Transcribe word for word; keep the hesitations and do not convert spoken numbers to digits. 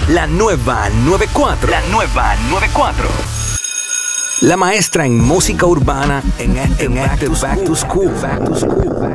La nueva noventa y cuatro. La nueva noventa y cuatro. La maestra en música urbana en este Back to School. Back to School.